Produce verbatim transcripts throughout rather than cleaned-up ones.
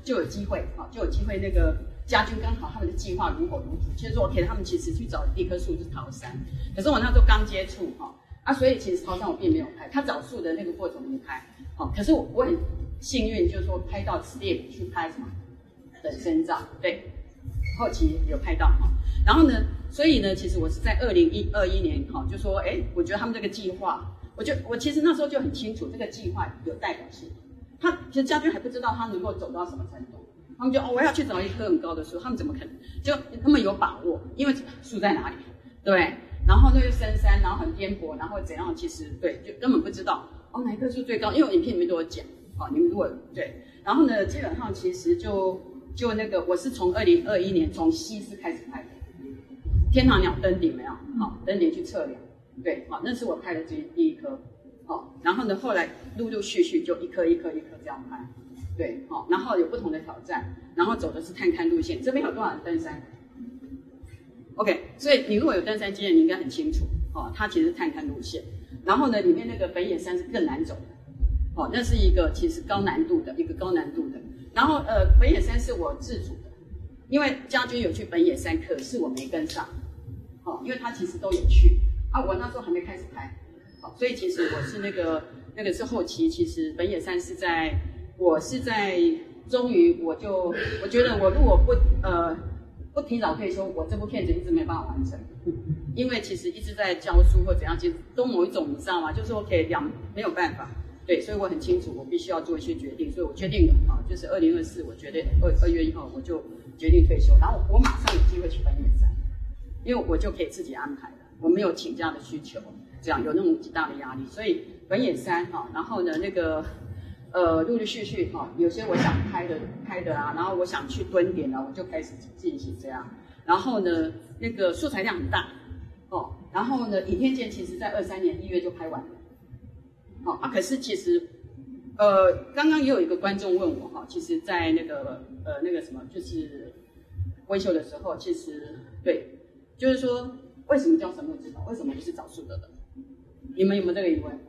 就有机会啊，就有机会那个家军刚好他们的计划如火如荼，其实 OK， 他们其实去找的第一棵树是桃山，可是我那时候刚接触哈啊，所以其实桃山我并没有拍，他找树的那个过程没拍，好，可是我我很幸运，就是说拍到 Steve 去拍什么本身照，对，后期有拍到哈，然后呢，所以呢，其实我是在二零二一年哈，就说哎，我觉得他们这个计划，我就我其实那时候就很清楚，这个计划有代表性。他其实家军还不知道他能够走到什么程度，他们就哦，我要去找一棵很高的树，他们怎么可能？就他们有把握，因为树在哪里，对不对？然后那个深山，然后很颠簸，然后怎样？其实对，就根本不知道哦，哪一棵树最高？因为我影片里面都有讲，哦，你们如果对，然后呢，基本上其实就就那个，我是从二零二一年从西施开始拍的，天堂鸟登顶没有？好、哦，登顶去测量，对，好、哦，那是我拍的第第一颗。哦，然后呢，后来陆陆续续就一颗一颗一颗这样拍，对，好、哦，然后有不同的挑战，然后走的是探勘路线。这边有多少人登山 ？OK， 所以你如果有登山经验，你应该很清楚，哦，它其实是探勘路线。然后呢，里面那个本野山是更难走的，哦，那是一个其实高难度的一个高难度的。然后呃，本野山是我自主的，因为家军有去本野山，可是我没跟上，哦，因为他其实都有去啊，我那时候还没开始拍。好，所以其实我是那个那个是后期，其实本野山是在我是在终于我就我觉得我如果不呃不提早退休，我这部片子一直没办法完成，因为其实一直在教书或怎样，其实都某一种你知道吗？就是我可以两没有办法，对，所以我很清楚我必须要做一些决定，所以我决定了啊，就是二零二四，我决定二二月一号我就决定退休，然后我马上有机会去本野山，因为我就可以自己安排了，我没有请假的需求。这样有那种极大的压力，所以本野山哈，然后呢那个呃陆陆续续哈，有些我想拍的拍的啊，然后我想去蹲点啊，我就开始进行这样，然后呢那个素材量很大哦，然后呢倚天剑其实在二三年一月就拍完了，好、哦、啊，可是其实呃刚刚也有一个观众问我哈，其实在那个呃那个什么就是微秀的时候，其实对，就是说为什么叫神木之岛，为什么不是找树的人？你们有没有这个疑问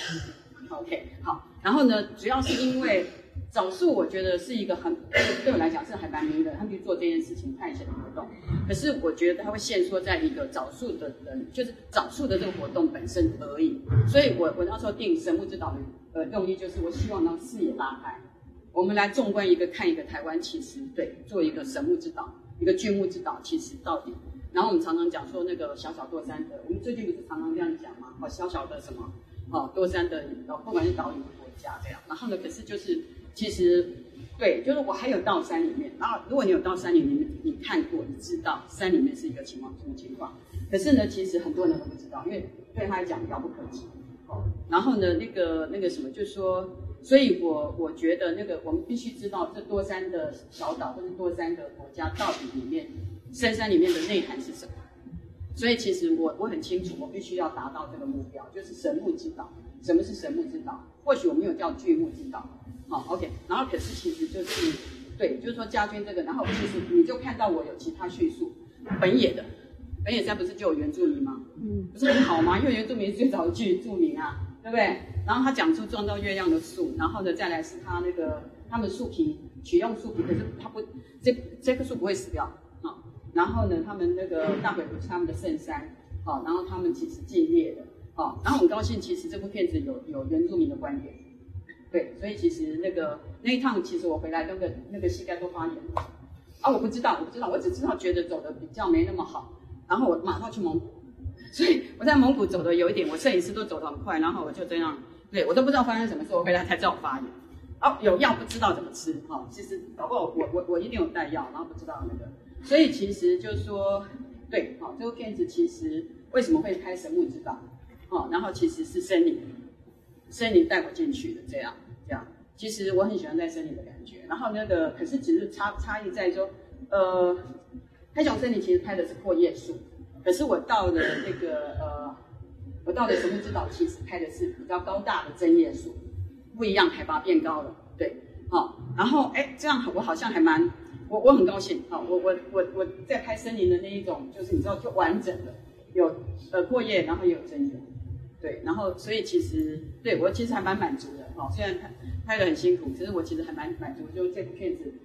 ？OK， 好，然后呢，主要是因为找树，我觉得是一个很对我来讲是还蛮迷的，他们去做这件事情探险的活动。可是我觉得它会限缩在一个找树的人，就是找树的这个活动本身而已。所以我我那时候定神木之岛的呃用意就是我希望让视野拉开，我们来纵观一个看一个台湾，其实对做一个神木之岛，一个巨木之岛，其实到底。然后我们常常讲说那个小小多山的，我们最近不是常常这样讲嘛？哦，小小的什么，哦，多山的，哦，不管是岛屿的国家这样。然后呢，可是就是其实对，就是我还有到山里面。然后如果你有到山里面，你看过，你知道山里面是一个情况什么情况。可是呢，其实很多人都不知道，因为对他来讲遥不可及。哦，然后呢，那个那个什么，就是说，所以我我觉得那个我们必须知道这多山的小岛或者多山的国家到底里面。深山里面的内涵是什么？所以其实我我很清楚，我必须要达到这个目标，就是神木之岛。什么是神木之岛？或许我没有叫巨木之岛，好、哦、，OK。然后可是其实就是对，就是说家军这个，然后其实你就看到我有其他叙述，本野的，本野山不是就有原住民吗？嗯，不是很好吗？因为原住民是最早的居住民啊，对不对？然后他讲出撞到月亮的树，然后呢再来是他那个他们树皮取用树皮，可是他不这这棵树不会死掉。然后呢，他们那个大北湖是他们的圣山，好、哦，然后他们其实禁猎的，好、哦，然后很高兴，其实这部片子有有原住民的观点，对，所以其实那个那一趟，其实我回来那个那个膝盖都发炎了，啊，我不知道，我不知道，我只知道觉得走的比较没那么好，然后我马上去蒙古，所以我在蒙古走的有一点，我摄影师都走得很快，然后我就这样，对我都不知道发生什么事，我回来才知道我发炎，哦，有药不知道怎么吃，哦，其实搞不好我我我一定有带药，然后不知道那个。所以其实就是说，对，好、哦，这部片子其实为什么会拍神木之岛，哦，然后其实是森林，森林带我进去的，这样这样。其实我很喜欢在森林的感觉，然后那个可是只是差差异在说，呃，黑熊森林其实拍的是阔叶树，可是我到了那个呃，我到了神木之岛，其实拍的是比较高大的针叶树，不一样，海拔变高了，对，好、哦，然后哎，这样我好像还蛮。我我很高兴啊！我我我我在拍森林的那一种，就是你知道就完整的，有呃阔叶，然后也有针叶，对，然后所以其实对我其实还蛮满足的哈、哦。虽然拍拍得很辛苦，可是我其实还蛮满足，就这部片子